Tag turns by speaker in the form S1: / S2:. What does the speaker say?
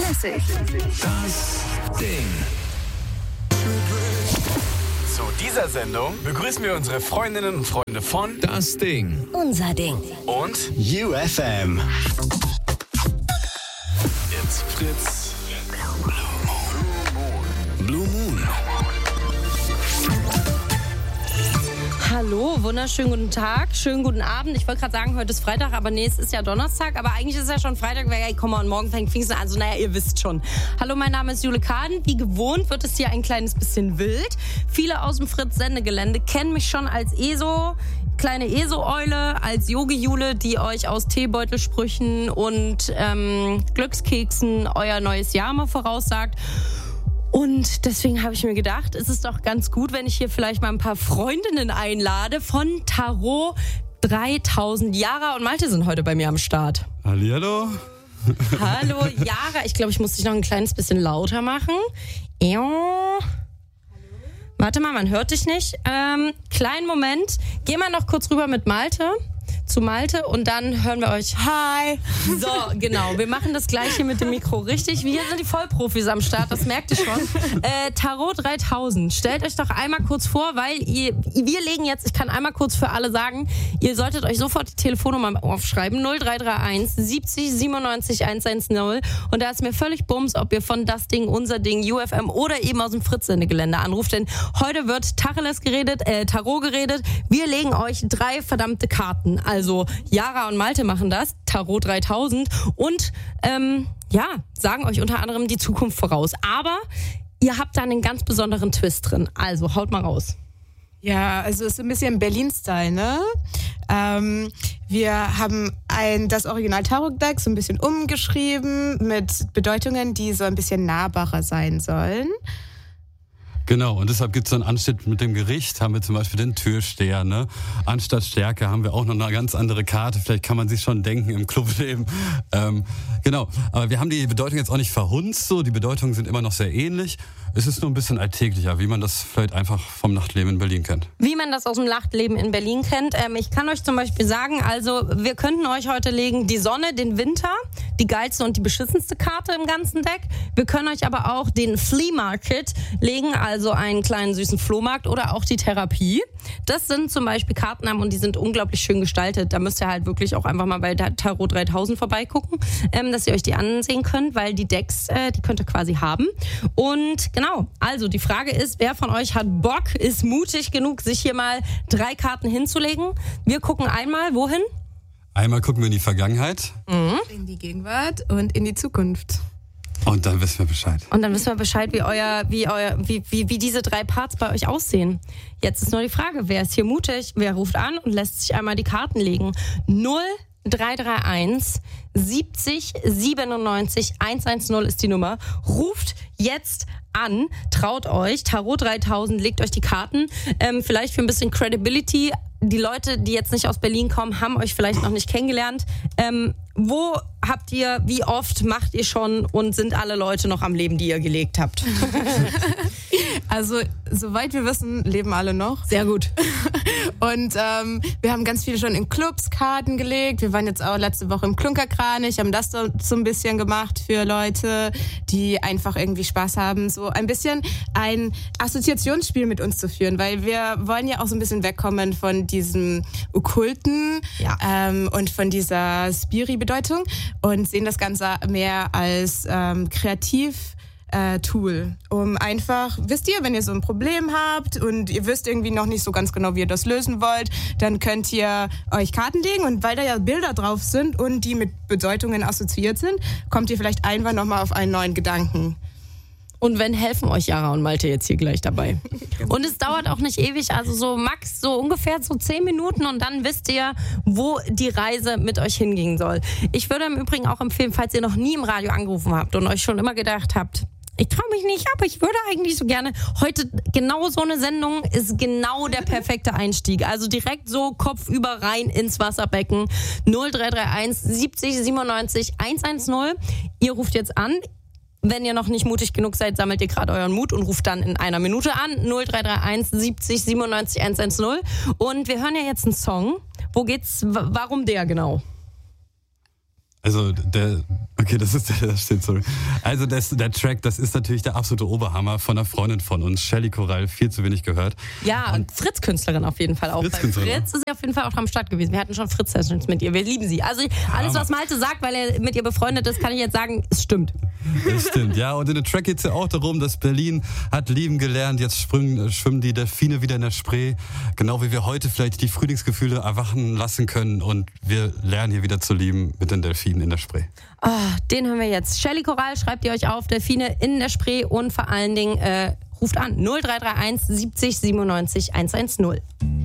S1: Das Ding. Zu dieser Sendung begrüßen wir unsere Freundinnen und Freunde von Das Ding.
S2: Unser Ding.
S1: Und
S3: UFM.
S1: It's Fritz. Blue Moon.
S4: Hallo, wunderschönen guten Tag, schönen guten Abend. Ich wollte gerade sagen, heute ist Freitag, aber nee, es ist ja Donnerstag. Aber eigentlich ist ja schon Freitag, weil und morgen fängt Pfingsten an. Also naja, ihr wisst schon. Hallo, mein Name ist Jule Kaden. Wie gewohnt wird es hier ein kleines bisschen wild. Viele aus dem Fritz-Sendegelände kennen mich schon als kleine ESO-Eule, als Yogi-Jule, die euch aus Teebeutelsprüchen und Glückskeksen euer neues Jahr mal voraussagt. Und deswegen habe ich mir gedacht, es ist doch ganz gut, wenn ich hier vielleicht mal ein paar Freundinnen einlade von Tarot 3000. Yara und Malte sind heute bei mir am Start.
S5: Hallihallo.
S4: Hallo, Yara. Ich glaube, ich muss dich noch ein kleines bisschen lauter machen. Warte mal, man hört dich nicht. Kleinen Moment. Geh mal noch kurz rüber mit Malte. Zu Malte und dann hören wir euch. Hi! So, genau. Wir machen das gleiche mit dem Mikro richtig. Wir sind die Vollprofis am Start, das merkt ihr schon. Tarot 3000. Stellt euch doch einmal kurz vor, weil wir legen jetzt, ich kann einmal kurz für alle sagen, ihr solltet euch sofort die Telefonnummer aufschreiben. 0331 70 97 110. Und da ist mir völlig bums, ob ihr von Das Ding, Unser Ding, UFM oder eben aus dem Fritz-Sendegelände anruft. Denn heute wird Tacheles geredet, Tarot geredet. Wir legen euch 3 verdammte Karten. Also Yara und Malte machen das, Tarot 3000 und sagen euch unter anderem die Zukunft voraus. Aber ihr habt da einen ganz besonderen Twist drin. Also haut mal raus.
S6: Ja, also es ist ein bisschen Berlin-Style, ne? Wir haben das Original-Tarot-Deck so ein bisschen umgeschrieben mit Bedeutungen, die so ein bisschen nahbarer sein sollen.
S5: Genau, und deshalb gibt es so einen Anschnitt mit dem Gericht, haben wir zum Beispiel den Türsteher, ne? Anstatt Stärke haben wir auch noch eine ganz andere Karte, vielleicht kann man sich schon denken im Clubleben. Genau, aber wir haben die Bedeutung jetzt auch nicht verhunzt, so, die Bedeutungen sind immer noch sehr ähnlich. Es ist nur ein bisschen alltäglicher, wie man das vielleicht einfach vom Nachtleben in Berlin kennt.
S4: Wie man das aus dem Nachtleben in Berlin kennt. Ich kann euch zum Beispiel sagen, also wir könnten euch heute legen die Sonne, den Winter, die geilste und die beschissenste Karte im ganzen Deck. Wir können euch aber auch den Flea Market legen, also einen kleinen süßen Flohmarkt oder auch die Therapie. Das sind zum Beispiel Kartennamen und die sind unglaublich schön gestaltet. Da müsst ihr halt wirklich auch einfach mal bei Tarot 3000 vorbeigucken, dass ihr euch die ansehen könnt, weil die Decks, die könnt ihr quasi haben. Und genau, also die Frage ist, wer von euch hat Bock, ist mutig genug, sich hier mal 3 Karten hinzulegen? Wir gucken einmal, wohin?
S5: Einmal gucken wir in die Vergangenheit.
S6: In die Gegenwart und in die Zukunft.
S5: Und dann wissen wir Bescheid.
S4: Und dann wissen wir Bescheid, wie diese 3 Parts bei euch aussehen. Jetzt ist nur die Frage, wer ist hier mutig? Wer ruft an und lässt sich einmal die Karten legen? 0331 70 97 110 ist die Nummer. Ruft jetzt an, traut euch, Tarot 3000, legt euch die Karten. Vielleicht für ein bisschen Credibility. Die Leute, die jetzt nicht aus Berlin kommen, haben euch vielleicht noch nicht kennengelernt. Wo habt ihr, wie oft macht ihr schon und sind alle Leute noch am Leben, die ihr gelegt habt?
S6: Also, soweit wir wissen, leben alle noch.
S4: Sehr gut.
S6: Und wir haben ganz viele schon in Clubs Karten gelegt. Wir waren jetzt auch letzte Woche im Klunkerkranich, haben das so ein bisschen gemacht für Leute, die einfach irgendwie Spaß haben, so ein bisschen ein Assoziationsspiel mit uns zu führen, weil wir wollen ja auch so ein bisschen wegkommen von diesem Okkulten und von dieser Spiri-Bedeutung und sehen das Ganze mehr als Kreativ-Tool, um einfach, wisst ihr, wenn ihr so ein Problem habt und ihr wisst irgendwie noch nicht so ganz genau, wie ihr das lösen wollt, dann könnt ihr euch Karten legen und weil da ja Bilder drauf sind und die mit Bedeutungen assoziiert sind, kommt ihr vielleicht einfach nochmal auf einen neuen Gedanken.
S4: Und wenn, helfen euch Yara und Malte jetzt hier gleich dabei. Und es dauert auch nicht ewig, also so max so ungefähr so 10 Minuten und dann wisst ihr, wo die Reise mit euch hingehen soll. Ich würde im Übrigen auch empfehlen, falls ihr noch nie im Radio angerufen habt und euch schon immer gedacht habt, ich traue mich nicht, aber ich würde eigentlich so gerne. Heute genau so eine Sendung ist genau der perfekte Einstieg. Also direkt so kopfüber rein ins Wasserbecken. 0331 70 97 110. Ihr ruft jetzt an. Wenn ihr noch nicht mutig genug seid, sammelt ihr gerade euren Mut und ruft dann in einer Minute an. 0331 70 97 110. Und wir hören ja jetzt einen Song. Wo geht's? Warum der genau?
S5: Also Okay, das steht so. Also der Track, das ist natürlich der absolute Oberhammer von einer Freundin von uns, Shelly Coral, viel zu wenig gehört.
S4: Ja, und Fritz-Künstlerin auf jeden Fall auch. Bei Fritz ist sie auf jeden Fall auch am Start gewesen. Wir hatten schon Fritz-Sessions mit ihr. Wir lieben sie. Also alles, was Malte sagt, weil er mit ihr befreundet ist, kann ich jetzt sagen, es stimmt.
S5: Das stimmt, ja. Und in dem Track geht es ja auch darum, dass Berlin hat lieben gelernt. Jetzt schwimmen die Delfine wieder in der Spree. Genau wie wir heute vielleicht die Frühlingsgefühle erwachen lassen können. Und wir lernen hier wieder zu lieben mit den Delfinen in der Spree.
S4: Oh, den hören wir jetzt. Shelly Coral, schreibt ihr euch auf. Delfine in der Spree und vor allen Dingen ruft an. 0331 70 97 110.